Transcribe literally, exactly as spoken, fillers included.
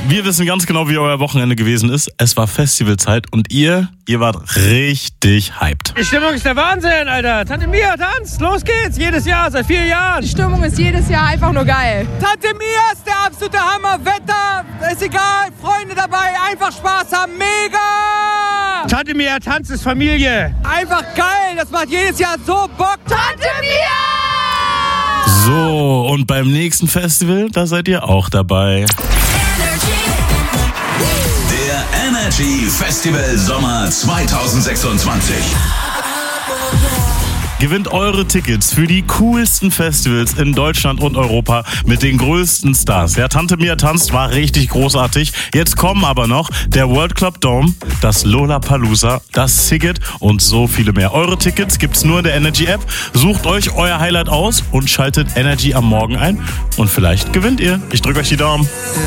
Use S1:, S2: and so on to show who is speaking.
S1: Wir wissen ganz genau, wie euer Wochenende gewesen ist. Es war Festivalzeit und ihr, ihr wart richtig hyped.
S2: Die Stimmung ist der Wahnsinn, Alter. Tante Mia tanzt, los geht's, jedes Jahr, seit vier Jahren.
S3: Die Stimmung ist jedes Jahr einfach nur geil.
S4: Tante Mia ist der absolute Hammer, Wetter, ist egal, Freunde dabei, einfach Spaß haben, mega!
S2: Tante Mia tanzt ist Familie.
S4: Einfach geil, das macht jedes Jahr so Bock.
S3: Tante Mia!
S1: So, und beim nächsten Festival, da seid ihr auch dabei.
S5: Der Energy Festival Sommer zwanzig sechsundzwanzig.
S1: Gewinnt eure Tickets für die coolsten Festivals in Deutschland und Europa mit den größten Stars. Ja, Tante Mia tanzt war richtig großartig. Jetzt kommen aber noch der World Club Dome, das Lollapalooza, das Siget und so viele mehr. Eure Tickets gibt's nur in der Energy App. Sucht euch euer Highlight aus und schaltet Energy am Morgen ein und vielleicht gewinnt ihr. Ich drücke euch die Daumen.